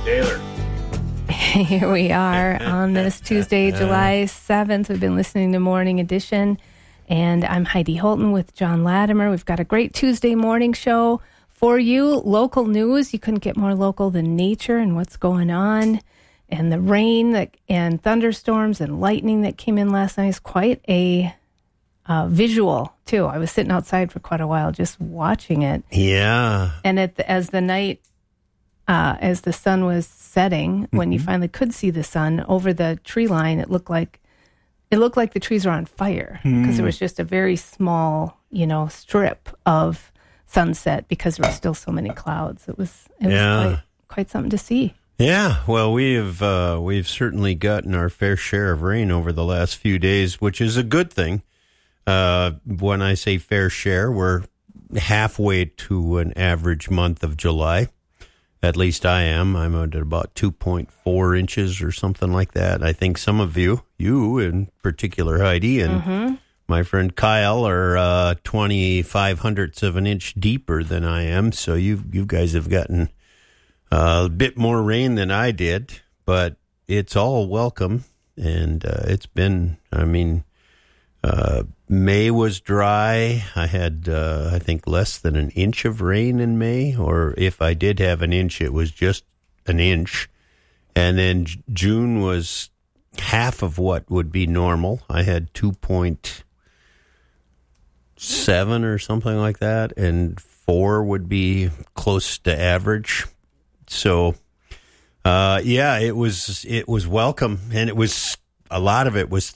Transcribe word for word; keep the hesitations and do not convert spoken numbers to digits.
Taylor. Here we are on this Tuesday, July seventh. We've been listening to Morning Edition, and I'm Heidi Holton with John Latimer. We've got a great Tuesday morning show for you. Local news. You couldn't get more local than nature and what's going on. And the rain that, and thunderstorms and lightning that came in last night is quite a uh, visual, too. I was sitting outside for quite a while just watching it. Yeah. And at the, as the night, uh, as the sun was setting, mm-hmm. when you finally could see the sun over the tree line, it looked like it looked like the trees were on fire because mm. there was just a very small, you know, strip of sunset because there were still so many clouds. It was it yeah. was quite, quite something to see. Yeah, well, we've uh, we've certainly gotten our fair share of rain over the last few days, which is a good thing. Uh, when I say fair share, we're halfway to an average month of July. At least I am. I'm at about two point four inches or something like that. I think some of you, you in particular, Heidi, and mm-hmm. my friend Kyle are uh, twenty-five hundredths of an inch deeper than I am. So you you guys have gotten uh, a bit more rain than I did, but it's all welcome. And uh, it's been, I mean, uh, May was dry. I had, uh, I think, less than an inch of rain in May, or if I did have an inch, it was just an inch. And then J- June was half of what would be normal. I had two point seven or something like that, and four would be close to average. So, uh, yeah, it was it was welcome, and it was a lot of it was